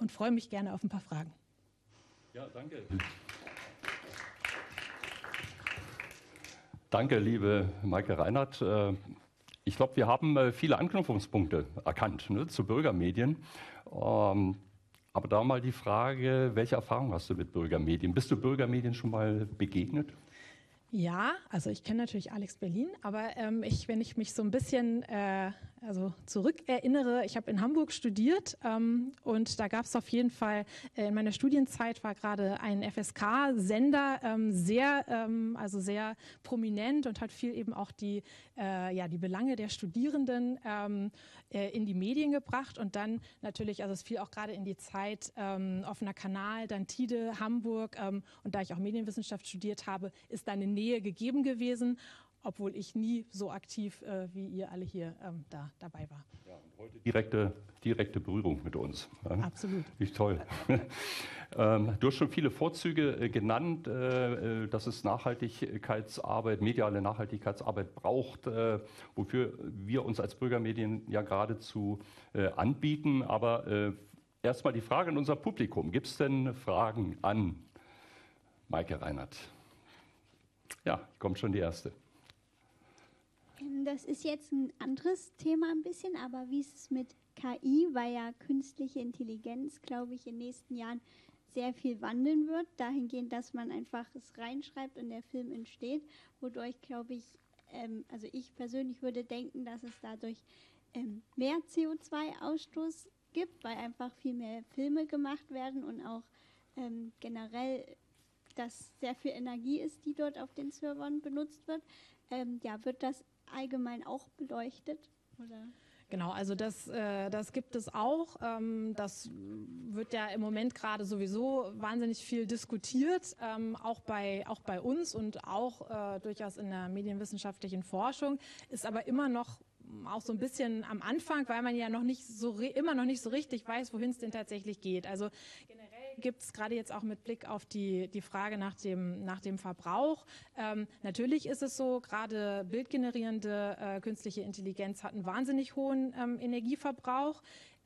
und freue mich gerne auf ein paar Fragen. Ja, danke. Danke, liebe Maike Reinhardt. Ich glaube, wir haben viele Anknüpfungspunkte erkannt, ne, zu Bürgermedien. Aber da mal die Frage, welche Erfahrung hast du mit Bürgermedien? Bist du Bürgermedien schon mal begegnet? Ja, also ich kenne natürlich Alex Berlin, aber wenn ich mich so ein bisschen zurückerinnere, ich habe in Hamburg studiert und da gab es auf jeden Fall, in meiner Studienzeit war gerade ein FSK-Sender sehr prominent und hat viel eben auch die Belange der Studierenden in die Medien gebracht und dann natürlich, also es fiel auch gerade in die Zeit offener Kanal, dann Tide, Hamburg und da ich auch Medienwissenschaft studiert habe, ist da eine Nähe gegeben gewesen, obwohl ich nie so aktiv wie ihr alle hier dabei war. Ja, und heute direkte Berührung mit uns. Ja. Absolut. Wie toll. Du hast schon viele Vorzüge genannt, dass es Nachhaltigkeitsarbeit, mediale Nachhaltigkeitsarbeit braucht, wofür wir uns als Bürgermedien ja geradezu anbieten. Aber erstmal die Frage an unser Publikum. Gibt es denn Fragen an Maike Reinhardt? Ja, kommt schon die erste. Das ist jetzt ein anderes Thema ein bisschen, aber wie ist es mit KI, weil ja künstliche Intelligenz, glaube ich, in den nächsten Jahren sehr viel wandeln wird, dahingehend, dass man einfach es reinschreibt und der Film entsteht, wodurch, glaube ich, also ich persönlich würde denken, dass es dadurch mehr CO2-Ausstoß gibt, weil einfach viel mehr Filme gemacht werden und auch generell, dass sehr viel Energie ist, die dort auf den Servern benutzt wird. Wird das allgemein auch beleuchtet? Oder? Genau, also das gibt es auch. Das wird ja im Moment gerade sowieso wahnsinnig viel diskutiert, auch bei uns und auch durchaus in der medienwissenschaftlichen Forschung, ist aber immer noch auch so ein bisschen am Anfang, weil man ja immer noch nicht so richtig weiß, wohin es denn tatsächlich geht. Also generell gibt es gerade jetzt auch mit Blick auf die Frage nach dem Verbrauch. Natürlich ist es so, gerade bildgenerierende künstliche Intelligenz hat einen wahnsinnig hohen Energieverbrauch.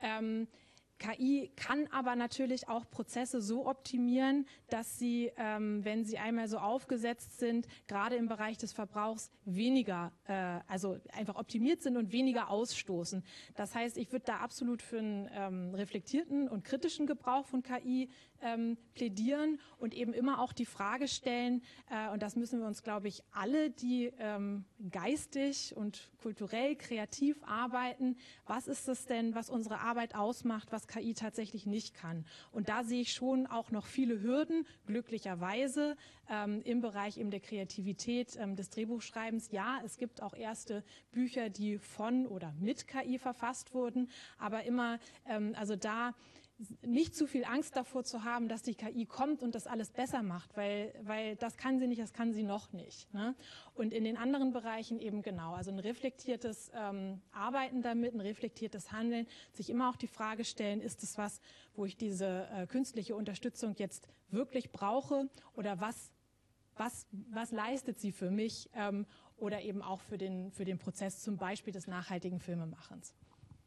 KI kann aber natürlich auch Prozesse so optimieren, dass sie, wenn sie einmal so aufgesetzt sind, gerade im Bereich des Verbrauchs weniger, also einfach optimiert sind und weniger ausstoßen. Das heißt, ich würde da absolut für einen reflektierten und kritischen Gebrauch von KI plädieren und eben immer auch die Frage stellen, und das müssen wir uns, glaube ich, alle, die geistig und kulturell kreativ arbeiten, was ist es denn, was unsere Arbeit ausmacht, was KI tatsächlich nicht kann? Und da sehe ich schon auch noch viele Hürden, glücklicherweise, im Bereich eben der Kreativität, des Drehbuchschreibens. Ja, es gibt auch erste Bücher, die von oder mit KI verfasst wurden, aber immer, also da nicht zu viel Angst davor zu haben, dass die KI kommt und das alles besser macht, weil das kann sie nicht, das kann sie noch nicht. Ne? Und in den anderen Bereichen eben genau, also ein reflektiertes Arbeiten damit, ein reflektiertes Handeln, sich immer auch die Frage stellen, ist es was, wo ich diese künstliche Unterstützung jetzt wirklich brauche oder was leistet sie für mich oder eben auch für den Prozess zum Beispiel des nachhaltigen Filmemachens.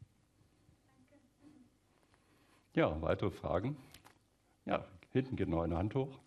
Ja, weitere Fragen? Ja, hinten geht noch eine Hand hoch.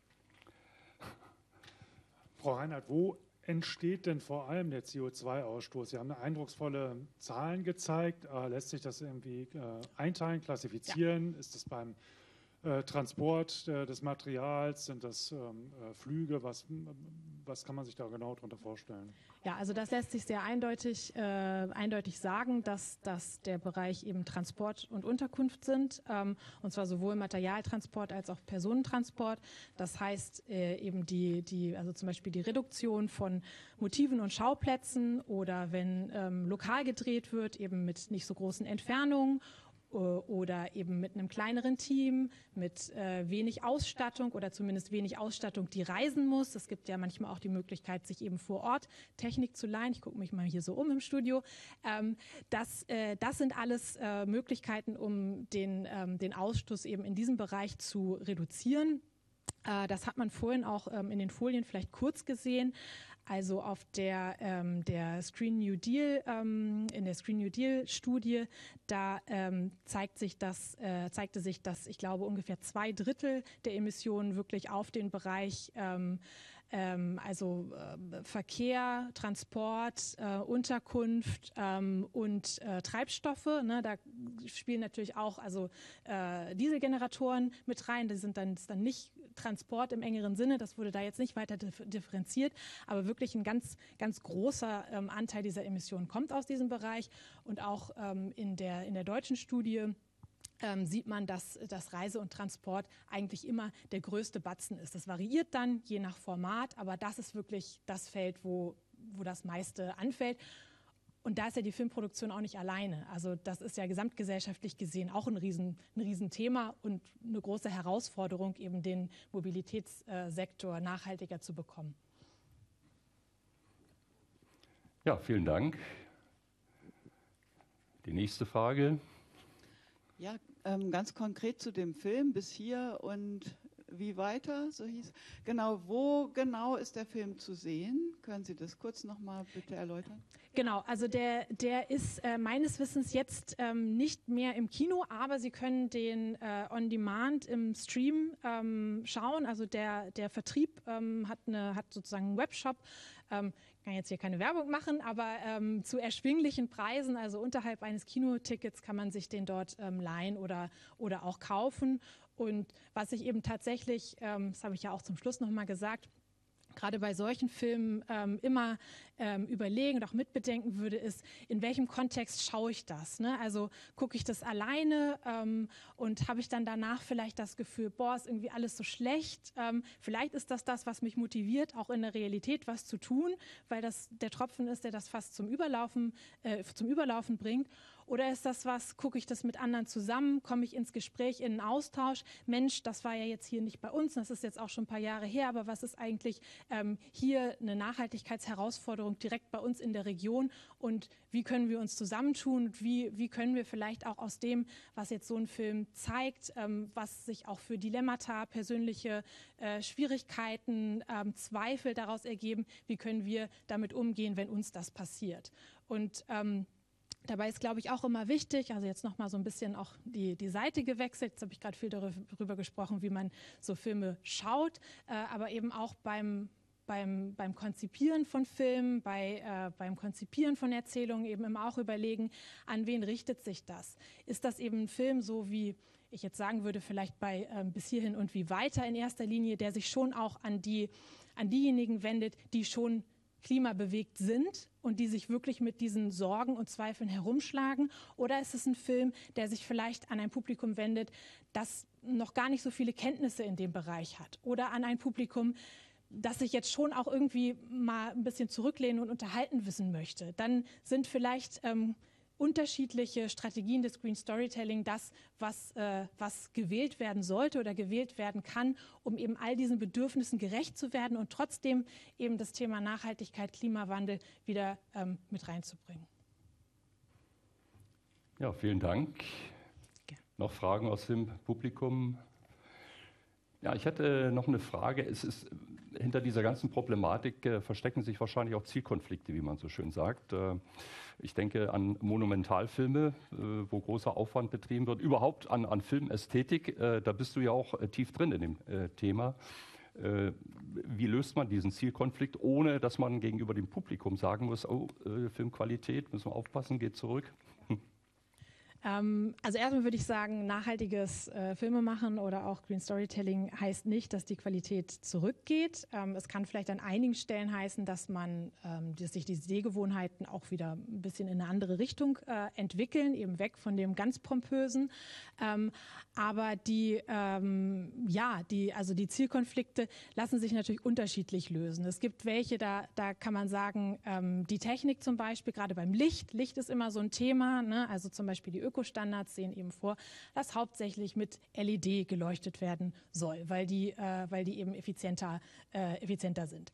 Frau Reinhardt, wo entsteht denn vor allem der CO2-Ausstoß? Sie haben eindrucksvolle Zahlen gezeigt. Lässt sich das irgendwie einteilen, klassifizieren? Ja. Ist das beim Transport des Materials? Sind das Flüge? Was kann man sich da genau darunter vorstellen? Ja, also das lässt sich sehr eindeutig sagen, dass das der Bereich eben Transport und Unterkunft sind, und zwar sowohl Materialtransport als auch Personentransport. Das heißt eben also zum Beispiel die Reduktion von Motiven und Schauplätzen oder wenn lokal gedreht wird, eben mit nicht so großen Entfernungen oder eben mit einem kleineren Team, mit wenig Ausstattung oder zumindest wenig Ausstattung, die reisen muss. Es gibt ja manchmal auch die Möglichkeit, sich eben vor Ort Technik zu leihen. Ich gucke mich mal hier so im Studio. Das sind alles Möglichkeiten, um den Ausstoß eben in diesem Bereich zu reduzieren. Das hat man vorhin auch in den Folien vielleicht kurz gesehen. Also auf der Screen New Deal, in der Screen New Deal Studie, da zeigte sich, dass ich glaube ungefähr 2/3 der Emissionen wirklich auf den Bereich Verkehr, Transport, Unterkunft und Treibstoffe. Ne? Da spielen natürlich auch Dieselgeneratoren mit rein. Das ist dann nicht Transport im engeren Sinne. Das wurde da jetzt nicht weiter differenziert. Aber wirklich ein ganz, ganz großer Anteil dieser Emissionen kommt aus diesem Bereich. Und auch in der deutschen Studie sieht man, dass das Reise und Transport eigentlich immer der größte Batzen ist. Das variiert dann je nach Format, aber das ist wirklich das Feld, wo das meiste anfällt. Und da ist ja die Filmproduktion auch nicht alleine. Also das ist ja gesamtgesellschaftlich gesehen auch ein Riesenthema und eine große Herausforderung, eben den Mobilitätssektor nachhaltiger zu bekommen. Ja, vielen Dank. Die nächste Frage. Ja, ganz konkret zu dem Film bis hier und wie weiter, so hieß. Genau, wo genau ist der Film zu sehen? Können Sie das kurz nochmal bitte erläutern? Genau, also der ist meines Wissens jetzt nicht mehr im Kino, aber Sie können den on Demand im Stream schauen. Also der Vertrieb hat sozusagen einen Webshop. Ich kann jetzt hier keine Werbung machen, aber zu erschwinglichen Preisen, also unterhalb eines Kinotickets, kann man sich den dort leihen oder auch kaufen. Und was ich eben tatsächlich, das habe ich ja auch zum Schluss nochmal gesagt, gerade bei solchen Filmen immer überlegen und auch mitbedenken würde, ist, in welchem Kontext schaue ich das? Ne? Also gucke ich das alleine und habe ich dann danach vielleicht das Gefühl, boah, ist irgendwie alles so schlecht. Vielleicht ist das, was mich motiviert, auch in der Realität was zu tun, weil das der Tropfen ist, der das fast zum Überlaufen bringt. Oder ist das gucke ich das mit anderen zusammen, komme ich ins Gespräch, in einen Austausch? Mensch, das war ja jetzt hier nicht bei uns, das ist jetzt auch schon ein paar Jahre her, aber was ist eigentlich hier eine Nachhaltigkeitsherausforderung direkt bei uns in der Region und wie können wir uns zusammentun und wie können wir vielleicht auch aus dem, was jetzt so ein Film zeigt, was sich auch für Dilemmata, persönliche Schwierigkeiten, Zweifel daraus ergeben, wie können wir damit umgehen, wenn uns das passiert? Und dabei ist, glaube ich, auch immer wichtig, also jetzt nochmal so ein bisschen auch die Seite gewechselt, jetzt habe ich gerade viel darüber gesprochen, wie man so Filme schaut, aber eben auch beim Konzipieren von Filmen, beim Konzipieren von Erzählungen eben immer auch überlegen, an wen richtet sich das? Ist das eben ein Film, so wie ich jetzt sagen würde, vielleicht bei Bis hierhin und wie weiter in erster Linie, der sich schon auch an diejenigen wendet, die schon klimabewegt sind und die sich wirklich mit diesen Sorgen und Zweifeln herumschlagen? Oder ist es ein Film, der sich vielleicht an ein Publikum wendet, das noch gar nicht so viele Kenntnisse in dem Bereich hat? Oder an ein Publikum, das sich jetzt schon auch irgendwie mal ein bisschen zurücklehnen und unterhalten wissen möchte? Dann sind vielleicht unterschiedliche Strategien des Green Storytelling das, was gewählt werden sollte oder gewählt werden kann, um eben all diesen Bedürfnissen gerecht zu werden und trotzdem eben das Thema Nachhaltigkeit, Klimawandel wieder mit reinzubringen. Ja, vielen Dank. Gerne. Noch Fragen aus dem Publikum? Ja, ich hätte noch eine Frage. Hinter dieser ganzen Problematik verstecken sich wahrscheinlich auch Zielkonflikte, wie man so schön sagt. Ich denke an Monumentalfilme, wo großer Aufwand betrieben wird. Überhaupt an Filmästhetik, da bist du ja auch tief drin in dem Thema. Wie löst man diesen Zielkonflikt, ohne dass man gegenüber dem Publikum sagen muss, oh, Filmqualität, müssen wir aufpassen, geht zurück? Also erstmal würde ich sagen, nachhaltiges Filmemachen oder auch Green Storytelling heißt nicht, dass die Qualität zurückgeht. Es kann vielleicht an einigen Stellen heißen, dass sich die Sehgewohnheiten auch wieder ein bisschen in eine andere Richtung entwickeln, eben weg von dem ganz Pompösen. Aber die Zielkonflikte lassen sich natürlich unterschiedlich lösen. Es gibt welche, da kann man sagen, die Technik zum Beispiel, gerade beim Licht ist immer so ein Thema, ne? Also zum Beispiel die Ökostandards sehen eben vor, dass hauptsächlich mit LED geleuchtet werden soll, weil die eben effizienter sind.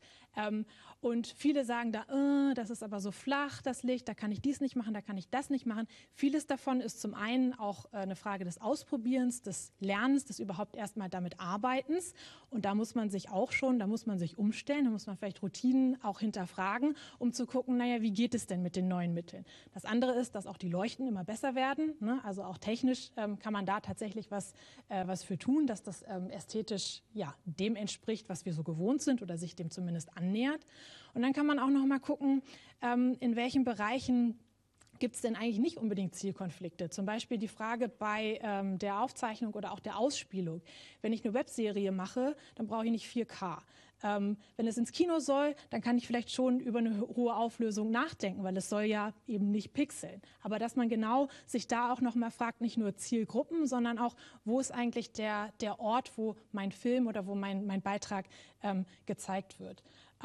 Und viele sagen da, das ist aber so flach, das Licht, da kann ich dies nicht machen, da kann ich das nicht machen. Vieles davon ist zum einen auch eine Frage des Ausprobierens, des Lernens, des überhaupt erstmal damit Arbeitens. Und da muss man sich umstellen, da muss man vielleicht Routinen auch hinterfragen, um zu gucken, naja, wie geht es denn mit den neuen Mitteln? Das andere ist, dass auch die Leuchten immer besser werden, ne? Also auch technisch kann man da tatsächlich was für tun, dass das ästhetisch dem entspricht, was wir so gewohnt sind oder sich dem zumindest annähert. Und dann kann man auch noch mal gucken, in welchen Bereichen gibt es denn eigentlich nicht unbedingt Zielkonflikte? Zum Beispiel die Frage bei der Aufzeichnung oder auch der Ausspielung. Wenn ich eine Webserie mache, dann brauche ich nicht 4K. Wenn es ins Kino soll, dann kann ich vielleicht schon über eine hohe Auflösung nachdenken, weil es soll ja eben nicht pixeln. Aber dass man genau sich da auch noch mal fragt, nicht nur Zielgruppen, sondern auch, wo ist eigentlich der Ort, wo mein Film oder wo mein Beitrag gezeigt wird.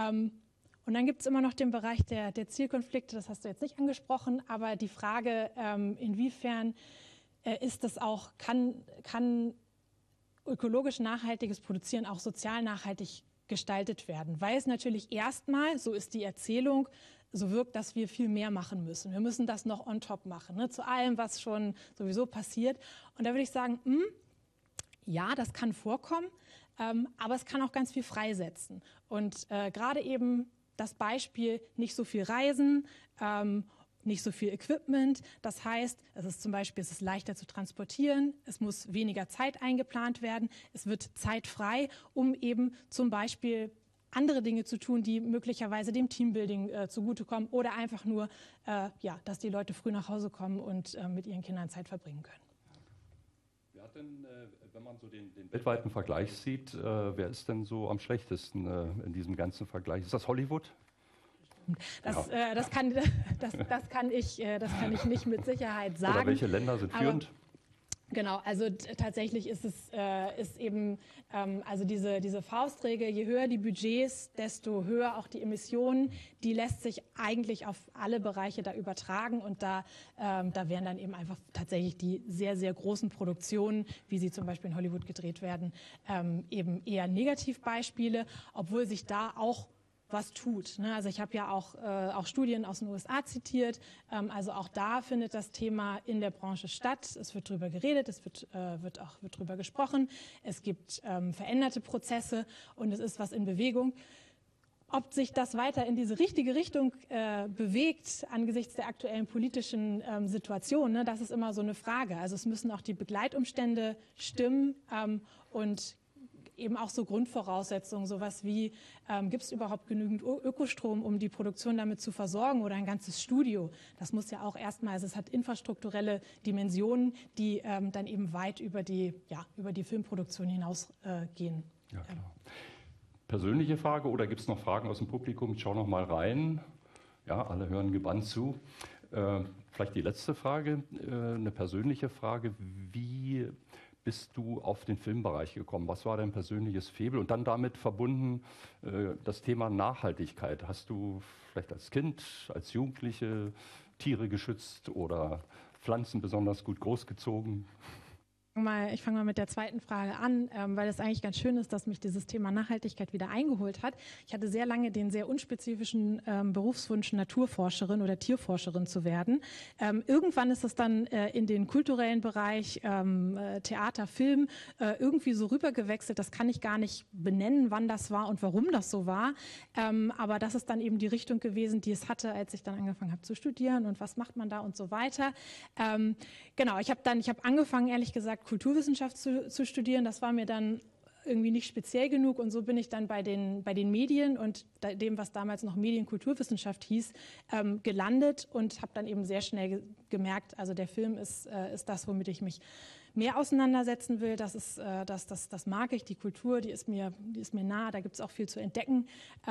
Und dann gibt es immer noch den Bereich der Zielkonflikte, das hast du jetzt nicht angesprochen, aber die Frage, inwiefern ist das auch, kann ökologisch nachhaltiges Produzieren auch sozial nachhaltig gestaltet werden, weil es natürlich erstmal, so ist die Erzählung, so wirkt, dass wir viel mehr machen müssen. Wir müssen das noch on top machen, ne, zu allem, was schon sowieso passiert. Und da würde ich sagen, ja, das kann vorkommen, aber es kann auch ganz viel freisetzen. Und gerade eben das Beispiel, nicht so viel Reisen, nicht so viel Equipment. Das heißt, es ist leichter zu transportieren, es muss weniger Zeit eingeplant werden, es wird Zeit frei, um eben zum Beispiel andere Dinge zu tun, die möglicherweise dem Teambuilding zugutekommen oder einfach nur, dass die Leute früh nach Hause kommen und mit ihren Kindern Zeit verbringen können. Wer hat denn, wenn man so den weltweiten Vergleich sieht, wer ist denn so am schlechtesten in diesem ganzen Vergleich? Ist das Hollywood? Das kann ich nicht mit Sicherheit sagen. Oder welche Länder sind führend? Genau, also tatsächlich ist eben diese Faustregel, je höher die Budgets, desto höher auch die Emissionen, die lässt sich eigentlich auf alle Bereiche da übertragen und da wären dann eben einfach tatsächlich die sehr, sehr großen Produktionen, wie sie zum Beispiel in Hollywood gedreht werden, eben eher Negativbeispiele, obwohl sich da auch was tut. Ne? Also ich habe ja auch Studien aus den USA zitiert. Also auch da findet das Thema in der Branche statt. Es wird drüber geredet, es wird drüber gesprochen. Es gibt veränderte Prozesse und es ist was in Bewegung. Ob sich das weiter in diese richtige Richtung bewegt angesichts der aktuellen politischen Situation, ne? Das ist immer so eine Frage. Also es müssen auch die Begleitumstände stimmen und eben auch so Grundvoraussetzungen, sowas wie, gibt es überhaupt genügend Ökostrom, um die Produktion damit zu versorgen oder ein ganzes Studio? Das muss ja auch erstmal, also es hat infrastrukturelle Dimensionen, die dann eben weit über die Filmproduktion hinausgehen. Ja, klar. Persönliche Frage oder gibt es noch Fragen aus dem Publikum? Ich schaue noch mal rein. Ja, alle hören gebannt zu. Vielleicht die letzte Frage, eine persönliche Frage. Wie bist du auf den Filmbereich gekommen? Was war dein persönliches Faible? Und dann damit verbunden das Thema Nachhaltigkeit. Hast du vielleicht als Kind, als Jugendliche Tiere geschützt oder Pflanzen besonders gut großgezogen? Ich fange mal mit der zweiten Frage an, weil es eigentlich ganz schön ist, dass mich dieses Thema Nachhaltigkeit wieder eingeholt hat. Ich hatte sehr lange den sehr unspezifischen Berufswunsch, Naturforscherin oder Tierforscherin zu werden. Irgendwann ist es dann in den kulturellen Bereich, Theater, Film, irgendwie so rübergewechselt. Das kann ich gar nicht benennen, wann das war und warum das so war. Aber das ist dann eben die Richtung gewesen, die es hatte, als ich dann angefangen habe zu studieren und was macht man da und so weiter. Genau, ich habe angefangen, ehrlich gesagt, Kulturwissenschaft zu studieren. Das war mir dann irgendwie nicht speziell genug und so bin ich dann bei den Medien und dem, was damals noch Medienkulturwissenschaft hieß, gelandet und habe dann eben sehr schnell gemerkt, also der Film ist das, womit ich mich mehr auseinandersetzen will. Das mag ich, die Kultur, die ist mir nah, da gibt es auch viel zu entdecken.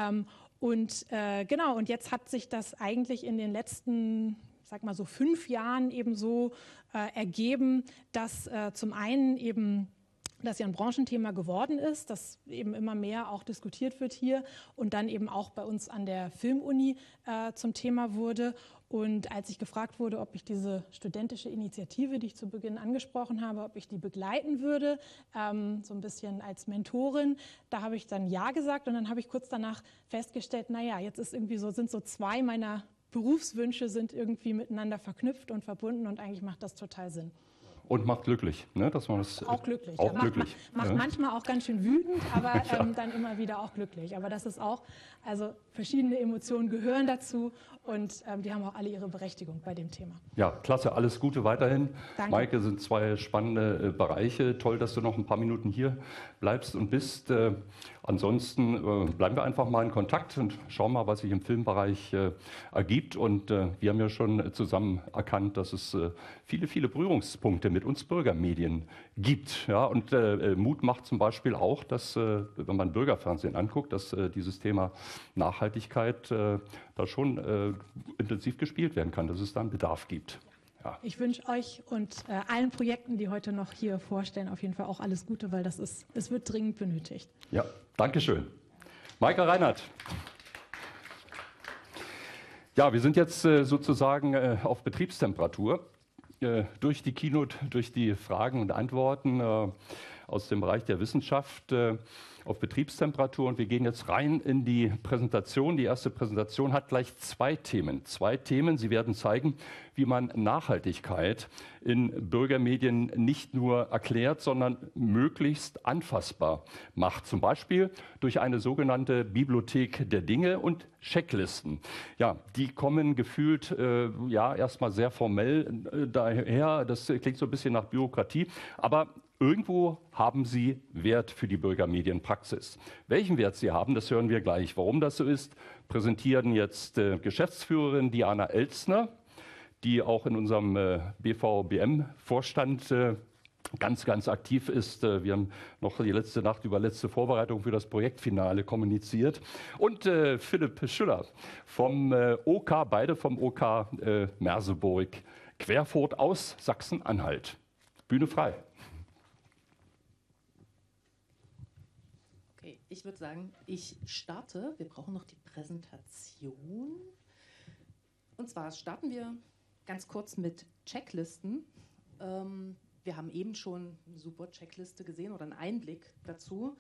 Und jetzt hat sich das eigentlich in den letzten, sag mal so 5 Jahren eben so ergeben, dass zum einen eben das ja ein Branchenthema geworden ist, das eben immer mehr auch diskutiert wird hier und dann eben auch bei uns an der Filmuni zum Thema wurde. Und als ich gefragt wurde, ob ich diese studentische Initiative, die ich zu Beginn angesprochen habe, ob ich die begleiten würde, so ein bisschen als Mentorin, da habe ich dann ja gesagt und dann habe ich kurz danach festgestellt, naja, jetzt ist irgendwie so, sind so zwei meiner Berufswünsche sind irgendwie miteinander verknüpft und verbunden und eigentlich macht das total Sinn. Und macht glücklich, ne? Dass man das auch glücklich. Auch ja, glücklich. Macht manchmal auch ganz schön wütend, aber dann immer wieder auch glücklich. Aber das ist auch, also verschiedene Emotionen gehören dazu und die haben auch alle ihre Berechtigung bei dem Thema. Ja, klasse, alles Gute weiterhin. Danke. Maike, sind zwei spannende Bereiche. Toll, dass du noch ein paar Minuten hier bleibst und bist. Ansonsten bleiben wir einfach mal in Kontakt und schauen mal, was sich im Filmbereich ergibt. Und wir haben ja schon zusammen erkannt, dass es viele, viele Berührungspunkte mit uns Bürgermedien gibt. Ja, und Mut macht zum Beispiel auch, dass, wenn man Bürgerfernsehen anguckt, dass dieses Thema Nachhaltigkeit da schon intensiv gespielt werden kann, dass es da einen Bedarf gibt. Ja. Ich wünsche euch und allen Projekten, die heute noch hier vorstellen, auf jeden Fall auch alles Gute, weil es wird dringend benötigt. Ja, danke schön. Maike Reinhardt. Ja, wir sind jetzt sozusagen auf Betriebstemperatur. Durch die Keynote, durch die Fragen und Antworten aus dem Bereich der Wissenschaft auf Betriebstemperatur. Und wir gehen jetzt rein in die Präsentation. Die erste Präsentation hat gleich zwei Themen. Sie werden zeigen, wie man Nachhaltigkeit in Bürgermedien nicht nur erklärt, sondern möglichst anfassbar macht. Zum Beispiel durch eine sogenannte Bibliothek der Dinge und Checklisten. Ja, die kommen gefühlt erstmal sehr formell daher. Das klingt so ein bisschen nach Bürokratie, aber irgendwo haben sie Wert für die Bürgermedienpraxis. Welchen Wert sie haben, das hören wir gleich. Warum das so ist, präsentieren jetzt Geschäftsführerin Diana Elstner, die auch in unserem BVBM-Vorstand ganz, ganz aktiv ist. Wir haben noch die letzte Nacht über letzte Vorbereitung für das Projektfinale kommuniziert. Und Philipp Schüller vom OK, beide vom OK Merseburg, Querfurt aus Sachsen-Anhalt. Bühne frei. Okay, ich würde sagen, ich starte. Wir brauchen noch die Präsentation. Und zwar starten wir ganz kurz mit Checklisten. Wir haben eben schon eine super Checkliste gesehen oder einen Einblick dazu.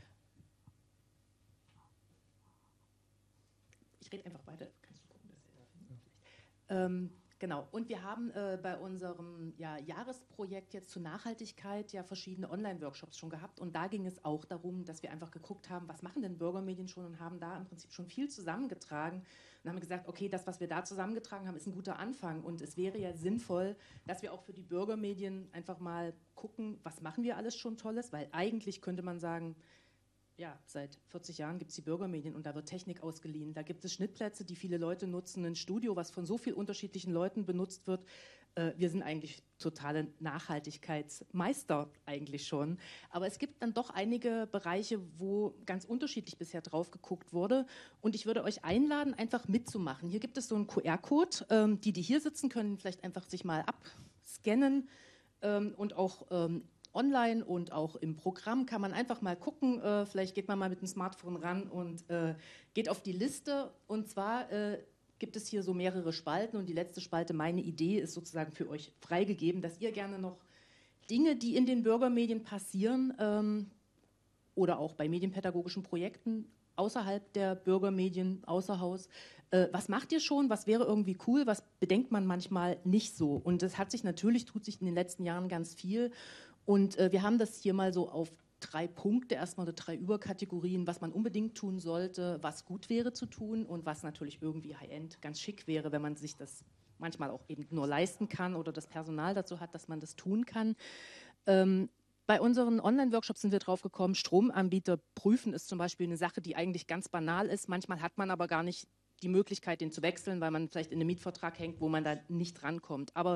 Ich rede einfach weiter. Kannst du gucken, dass genau. Und wir haben bei unserem Jahresprojekt jetzt zur Nachhaltigkeit ja verschiedene Online-Workshops schon gehabt. Und da ging es auch darum, dass wir einfach geguckt haben, was machen denn Bürgermedien schon und haben da im Prinzip schon viel zusammengetragen. Und haben gesagt, okay, das, was wir da zusammengetragen haben, ist ein guter Anfang. Und es wäre ja sinnvoll, dass wir auch für die Bürgermedien einfach mal gucken, was machen wir alles schon Tolles. Weil eigentlich könnte man sagen, ja, seit 40 Jahren gibt es die Bürgermedien und da wird Technik ausgeliehen. Da gibt es Schnittplätze, die viele Leute nutzen, ein Studio, was von so vielen unterschiedlichen Leuten benutzt wird. Wir sind eigentlich totale Nachhaltigkeitsmeister eigentlich schon. Aber es gibt dann doch einige Bereiche, wo ganz unterschiedlich bisher drauf geguckt wurde. Und ich würde euch einladen, einfach mitzumachen. Hier gibt es so einen QR-Code. Die hier sitzen, können vielleicht einfach sich mal abscannen und auch online und auch im Programm kann man einfach mal gucken, vielleicht geht man mal mit dem Smartphone ran und geht auf die Liste. Und zwar gibt es hier so mehrere Spalten und die letzte Spalte, meine Idee, ist sozusagen für euch freigegeben, dass ihr gerne noch Dinge, die in den Bürgermedien passieren oder auch bei medienpädagogischen Projekten außerhalb der Bürgermedien, außer Haus, was macht ihr schon, was wäre irgendwie cool, was bedenkt man manchmal nicht so. Und es tut sich in den letzten Jahren ganz viel. Und wir haben das hier mal so auf 3 Punkte, erstmal 3 Überkategorien, was man unbedingt tun sollte, was gut wäre zu tun und was natürlich irgendwie High-End ganz schick wäre, wenn man sich das manchmal auch eben nur leisten kann oder das Personal dazu hat, dass man das tun kann. Bei unseren Online-Workshops sind wir drauf gekommen, Stromanbieter prüfen ist zum Beispiel eine Sache, die eigentlich ganz banal ist. Manchmal hat man aber gar nicht die Möglichkeit, den zu wechseln, weil man vielleicht in einem Mietvertrag hängt, wo man da nicht rankommt. Aber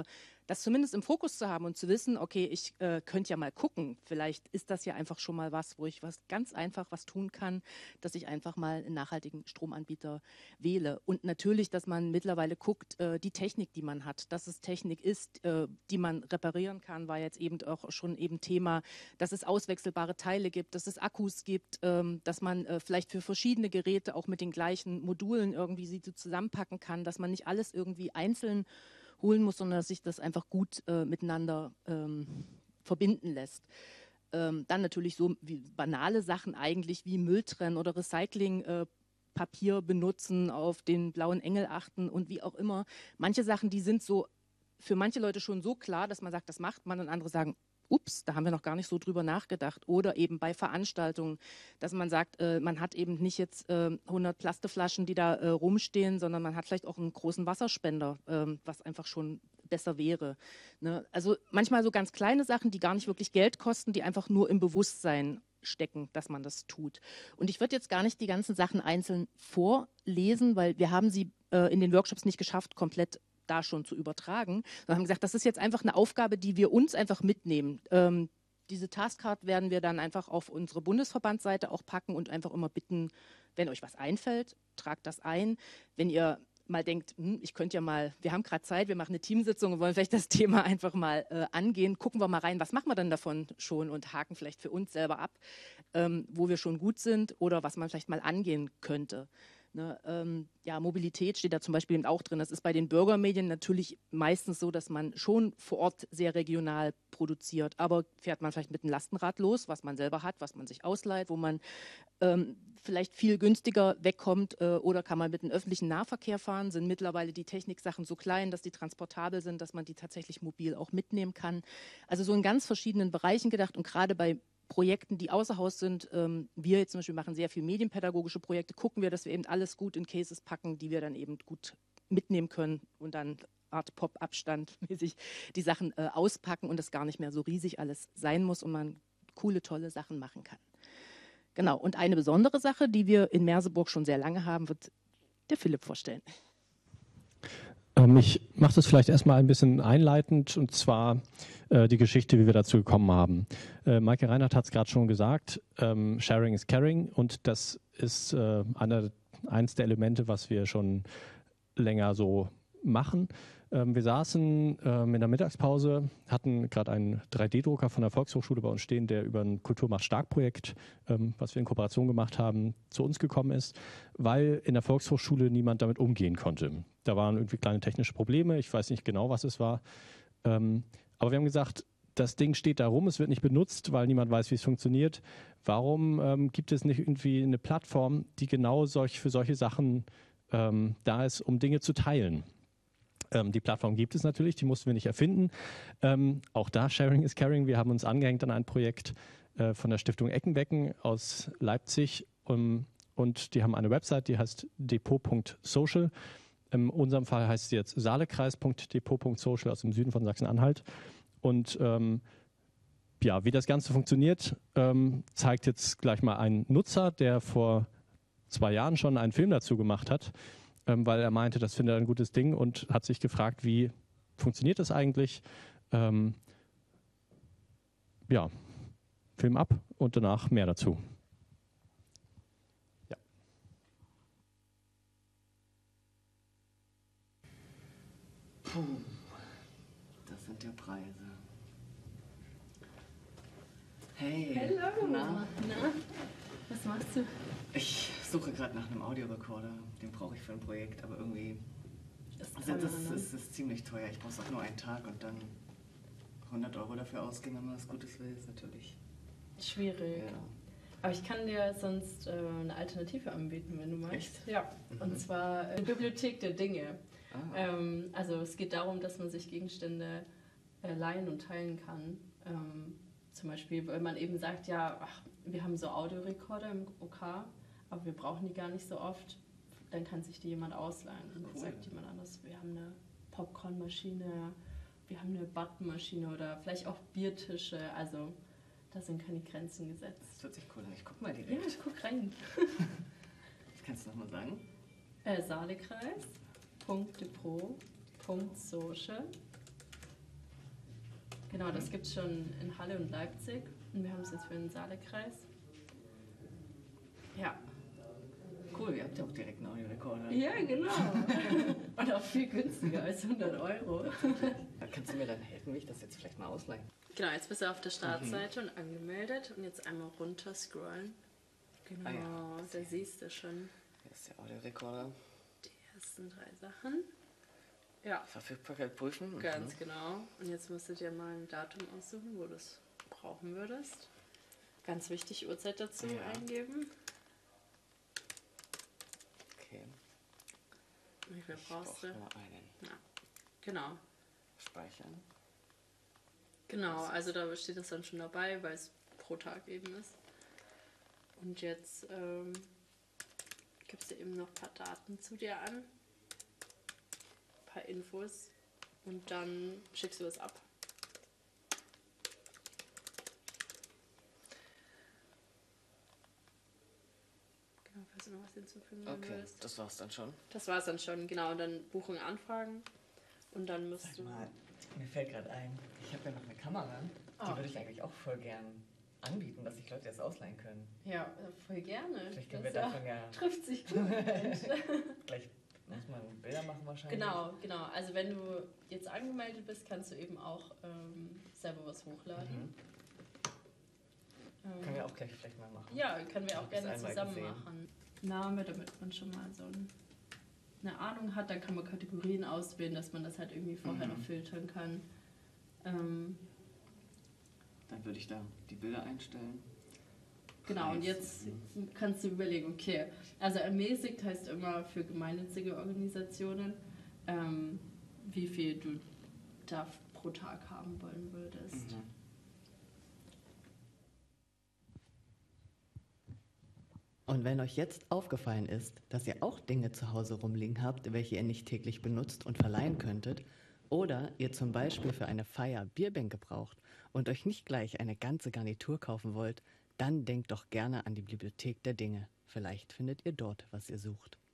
das zumindest im Fokus zu haben und zu wissen, okay, ich könnte ja mal gucken, vielleicht ist das ja einfach schon mal was, wo ich ganz einfach was tun kann, dass ich einfach mal einen nachhaltigen Stromanbieter wähle. Und natürlich, dass man mittlerweile guckt, die Technik, die man hat, dass es Technik ist, die man reparieren kann, war jetzt eben auch schon eben Thema, dass es auswechselbare Teile gibt, dass es Akkus gibt, dass man vielleicht für verschiedene Geräte auch mit den gleichen Modulen irgendwie sie so zusammenpacken kann, dass man nicht alles irgendwie einzeln holen muss, sondern dass sich das einfach gut miteinander verbinden lässt. Dann natürlich so wie banale Sachen eigentlich wie Müll trennen oder Recyclingpapier benutzen, auf den blauen Engel achten und wie auch immer. Manche Sachen, die sind so für manche Leute schon so klar, dass man sagt, das macht man, und andere sagen, ups, da haben wir noch gar nicht so drüber nachgedacht. Oder eben bei Veranstaltungen, dass man sagt, man hat eben nicht jetzt 100 Plastikflaschen, die da rumstehen, sondern man hat vielleicht auch einen großen Wasserspender, was einfach schon besser wäre. Ne? Also manchmal so ganz kleine Sachen, die gar nicht wirklich Geld kosten, die einfach nur im Bewusstsein stecken, dass man das tut. Und ich würde jetzt gar nicht die ganzen Sachen einzeln vorlesen, weil wir haben sie in den Workshops nicht geschafft, komplett da schon zu übertragen. Wir haben gesagt, das ist jetzt einfach eine Aufgabe, die wir uns einfach mitnehmen. Diese Taskcard werden wir dann einfach auf unsere Bundesverbandsseite auch packen und einfach immer bitten, wenn euch was einfällt, tragt das ein. Wenn ihr mal denkt, ich könnte ja mal, wir haben gerade Zeit, wir machen eine Teamsitzung und wollen vielleicht das Thema einfach mal angehen, gucken wir mal rein, was machen wir denn davon schon und haken vielleicht für uns selber ab, wo wir schon gut sind oder was man vielleicht mal angehen könnte. Ne, ja, Mobilität steht da zum Beispiel eben auch drin. Das ist bei den Bürgermedien natürlich meistens so, dass man schon vor Ort sehr regional produziert. Aber fährt man vielleicht mit einem Lastenrad los, was man selber hat, was man sich ausleiht, wo man vielleicht viel günstiger wegkommt, oder kann man mit dem öffentlichen Nahverkehr fahren, sind mittlerweile die Techniksachen so klein, dass die transportabel sind, dass man die tatsächlich mobil auch mitnehmen kann. Also so in ganz verschiedenen Bereichen gedacht, und gerade bei Projekten, die außer Haus sind. Wir jetzt zum Beispiel machen sehr viel medienpädagogische Projekte, gucken wir, dass wir eben alles gut in Cases packen, die wir dann eben gut mitnehmen können und dann Art Pop-Abstand mäßig die Sachen auspacken und das gar nicht mehr so riesig alles sein muss und man coole, tolle Sachen machen kann. Genau, und eine besondere Sache, die wir in Merseburg schon sehr lange haben, wird der Philipp vorstellen. Ich mache das vielleicht erstmal ein bisschen einleitend, und zwar die Geschichte, wie wir dazu gekommen haben. Maike Reinhardt hat es gerade schon gesagt, Sharing is Caring, und das ist eines der Elemente, was wir schon länger so machen. Wir saßen in der Mittagspause, hatten gerade einen 3D-Drucker von der Volkshochschule bei uns stehen, der über ein Kultur macht stark-Projekt, was wir in Kooperation gemacht haben, zu uns gekommen ist, weil in der Volkshochschule niemand damit umgehen konnte. Da waren irgendwie kleine technische Probleme, ich weiß nicht genau, was es war. Aber wir haben gesagt, das Ding steht da rum, es wird nicht benutzt, weil niemand weiß, wie es funktioniert. Warum gibt es nicht irgendwie eine Plattform, die genau für solche Sachen da ist, um Dinge zu teilen? Die Plattform gibt es natürlich, die mussten wir nicht erfinden. Auch da, Sharing is Caring. Wir haben uns angehängt an ein Projekt von der Stiftung Eckenbecken aus Leipzig. Und die haben eine Website, die heißt depot.social. In unserem Fall heißt sie jetzt saalekreis.depot.social aus dem Süden von Sachsen-Anhalt. Und ja, wie das Ganze funktioniert, zeigt jetzt gleich mal ein Nutzer, der vor 2 Jahren schon einen Film dazu gemacht hat, weil er meinte, das findet er ein gutes Ding, und hat sich gefragt, wie funktioniert das eigentlich? Ja, Film ab und danach mehr dazu. Ja. Puh, das sind ja Preise. Hey. Hallo. Na? Was machst du? Ich suche gerade nach einem Audiorekorder. Den brauche ich für ein Projekt, aber irgendwie das ist ziemlich teuer. Ich brauche es auch nur einen Tag und dann 100 € dafür ausgeben, wenn man was Gutes will, ist natürlich schwierig. Ja. Aber ich kann dir sonst eine Alternative anbieten, wenn du magst. Echt? Ja, und zwar die Bibliothek der Dinge. Ah. Also es geht darum, dass man sich Gegenstände leihen und teilen kann. Zum Beispiel, weil man eben sagt, ja, wir haben so Audiorekorder im OK, aber wir brauchen die gar nicht so oft. Dann kann sich die jemand ausleihen. Und dann sagt jemand anders, wir haben eine Popcornmaschine, wir haben eine Buttonmaschine oder vielleicht auch Biertische. Also da sind keine Grenzen gesetzt. Das hört sich cool an. Ich guck mal direkt. Ja, ich guck rein. Das kannst du nochmal sagen? Saalekreis.depot.social. Genau, das gibt es schon in Halle und Leipzig. Und wir haben es jetzt für den Saalekreis. Ja. Cool, ihr habt ja auch direkt einen Audiorekorder. Ja, genau. Und auch viel günstiger als 100 €. Kannst du mir dann helfen, wie ich das jetzt vielleicht mal ausleihen? Genau, jetzt bist du auf der Startseite und angemeldet. Und jetzt einmal runter scrollen. Genau, da siehst du schon Hier ist der Audiorekorder. die ersten 3 Sachen. Ja, Verfügbarkeit prüfen. ganz genau. Und jetzt musst du dir mal ein Datum aussuchen, wo du es brauchen würdest. Ganz wichtig, Uhrzeit dazu eingeben. Okay. Wie viel brauchst du? Nur einen. Ja, genau. Speichern. Genau, also da steht das dann schon dabei, weil es pro Tag eben ist. Und jetzt gibst du eben noch ein paar Daten zu dir an, ein paar Infos und dann schickst du es ab. Genau, falls du noch was hinzufügen willst. Das war's dann schon. Das war es dann schon, genau. Und dann Buchung anfragen und dann musst Sag du... mal, mir fällt gerade ein, ich habe ja noch eine Kamera. Die würde ich eigentlich auch voll gern anbieten, dass sich Leute das ausleihen können. Ja, voll gerne. Vielleicht können Das wir davon ja trifft sich gut. gleich muss man Bilder machen wahrscheinlich. Genau. Also wenn du jetzt angemeldet bist, kannst du eben auch selber was hochladen. Können wir auch gleich vielleicht mal machen. Ja, können wir auch Ich hab das gerne einmal zusammen gesehen. machen. Name, damit man schon mal so eine Ahnung hat. Dann kann man Kategorien auswählen, dass man das halt irgendwie vorher noch filtern kann. Dann würde ich da die Bilder einstellen. Genau, und Preis. jetzt kannst du überlegen, okay, also ermäßigt heißt immer für gemeinnützige Organisationen, wie viel du da pro Tag haben wollen würdest. Und wenn euch jetzt aufgefallen ist, dass ihr auch Dinge zu Hause rumliegen habt, welche ihr nicht täglich benutzt und verleihen könntet, oder ihr zum Beispiel für eine Feier Bierbänke braucht und euch nicht gleich eine ganze Garnitur kaufen wollt, dann denkt doch gerne an die Bibliothek der Dinge. Vielleicht findet ihr dort, was ihr sucht.